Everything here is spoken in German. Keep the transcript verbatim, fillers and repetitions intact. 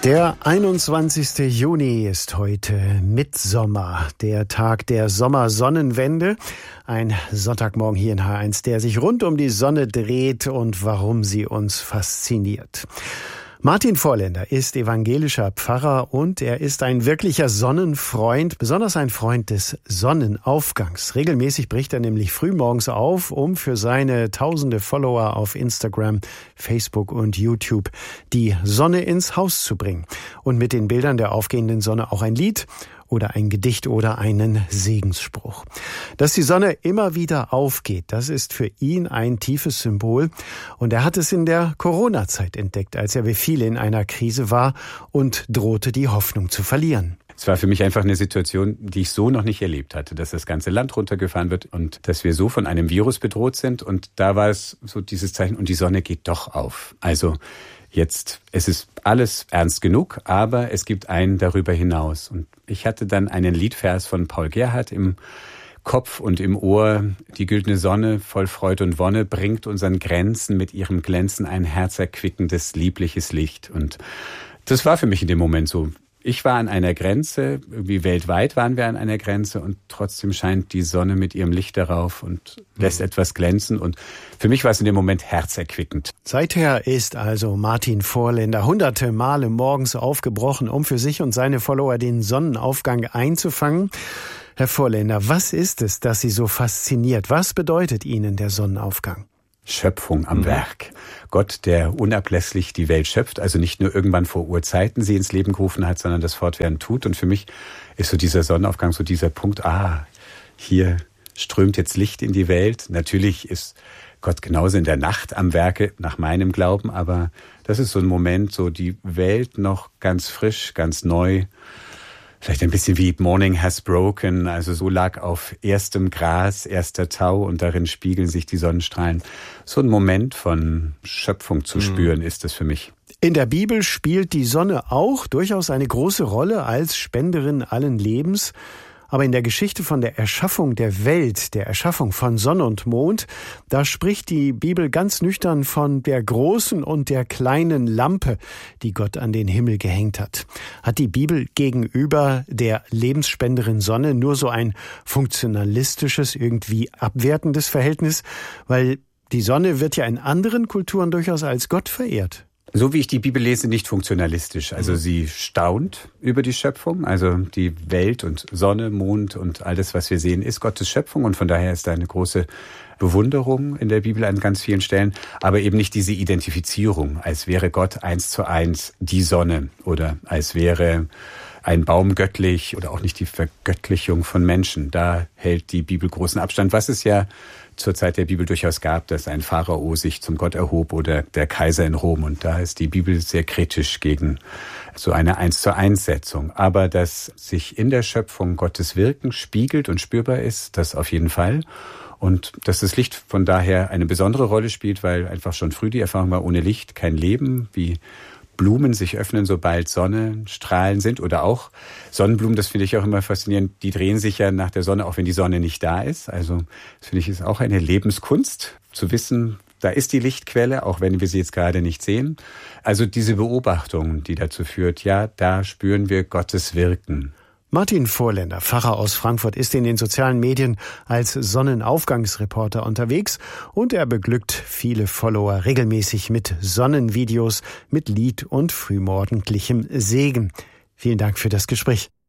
Der einundzwanzigste Juni ist heute Mittsommer, der Tag der Sommersonnenwende. Ein Sonntagmorgen hier in H eins, der sich rund um die Sonne dreht und warum sie uns fasziniert. Martin Vorländer ist evangelischer Pfarrer und er ist ein wirklicher Sonnenfreund, besonders ein Freund des Sonnenaufgangs. Regelmäßig bricht er nämlich frühmorgens auf, um für seine tausende Follower auf Instagram, Facebook und YouTube die Sonne ins Haus zu bringen. Und mit den Bildern der aufgehenden Sonne auch ein Lied oder ein Gedicht oder einen Segensspruch. Dass die Sonne immer wieder aufgeht, das ist für ihn ein tiefes Symbol. Und er hat es in der Corona-Zeit entdeckt, als er wie viele in einer Krise war und drohte, die Hoffnung zu verlieren. Es war für mich einfach eine Situation, die ich so noch nicht erlebt hatte, dass das ganze Land runtergefahren wird und dass wir so von einem Virus bedroht sind. Und da war es so dieses Zeichen, und die Sonne geht doch auf. Also jetzt, es ist alles ernst genug, aber es gibt einen darüber hinaus. Und ich hatte dann einen Liedvers von Paul Gerhardt im Kopf und im Ohr. Die güldene Sonne voll Freude und Wonne bringt unseren Grenzen mit ihrem Glänzen ein herzerquickendes, liebliches Licht. Und das war für mich in dem Moment so. Ich war an einer Grenze, irgendwie weltweit waren wir an einer Grenze und trotzdem scheint die Sonne mit ihrem Licht darauf und lässt mhm. etwas glänzen. Und für mich war es in dem Moment herzerquickend. Seither ist also Martin Vorländer hunderte Male morgens aufgebrochen, um für sich und seine Follower den Sonnenaufgang einzufangen. Herr Vorländer, was ist es, das Sie so fasziniert? Was bedeutet Ihnen der Sonnenaufgang? Schöpfung am mhm. Werk. Gott, der unablässlich die Welt schöpft, also nicht nur irgendwann vor Urzeiten sie ins Leben gerufen hat, sondern das fortwährend tut. Und für mich ist so dieser Sonnenaufgang so dieser Punkt, ah, hier strömt jetzt Licht in die Welt. Natürlich ist Gott genauso in der Nacht am Werke, nach meinem Glauben, aber das ist so ein Moment, so die Welt noch ganz frisch, ganz neu. Vielleicht ein bisschen wie Morning has broken, also so lag auf erstem Gras, erster Tau und darin spiegeln sich die Sonnenstrahlen. So ein Moment von Schöpfung zu spüren mhm. ist es für mich. In der Bibel spielt die Sonne auch durchaus eine große Rolle als Spenderin allen Lebens. Aber in der Geschichte von der Erschaffung der Welt, der Erschaffung von Sonne und Mond, da spricht die Bibel ganz nüchtern von der großen und der kleinen Lampe, die Gott an den Himmel gehängt hat. Hat die Bibel gegenüber der Lebensspenderin Sonne nur so ein funktionalistisches, irgendwie abwertendes Verhältnis? Weil die Sonne wird ja in anderen Kulturen durchaus als Gott verehrt. So wie ich die Bibel lese, nicht funktionalistisch. Also mhm. sie staunt über die Schöpfung. Also die Welt und Sonne, Mond und alles, was wir sehen, ist Gottes Schöpfung. Und von daher ist da eine große Bewunderung in der Bibel an ganz vielen Stellen. Aber eben nicht diese Identifizierung, als wäre Gott eins zu eins die Sonne oder als wäre ein Baum göttlich oder auch nicht die Vergöttlichung von Menschen. Da hält die Bibel großen Abstand, was es ja zur Zeit der Bibel durchaus gab, dass ein Pharao sich zum Gott erhob oder der Kaiser in Rom. Und da ist die Bibel sehr kritisch gegen so eine eins zu eins Setzung. Aber dass sich in der Schöpfung Gottes Wirken spiegelt und spürbar ist, das auf jeden Fall. Und dass das Licht von daher eine besondere Rolle spielt, weil einfach schon früh die Erfahrung war, ohne Licht kein Leben, wie Blumen sich öffnen, sobald Sonnenstrahlen sind oder auch Sonnenblumen, das finde ich auch immer faszinierend, die drehen sich ja nach der Sonne, auch wenn die Sonne nicht da ist. Also das finde ich ist auch eine Lebenskunst, zu wissen, da ist die Lichtquelle, auch wenn wir sie jetzt gerade nicht sehen. Also diese Beobachtung, die dazu führt, ja, da spüren wir Gottes Wirken. Martin Vorländer, Pfarrer aus Frankfurt, ist in den sozialen Medien als Sonnenaufgangsreporter unterwegs und er beglückt viele Follower regelmäßig mit Sonnenvideos, mit Lied und frühmorgendlichem Segen. Vielen Dank für das Gespräch.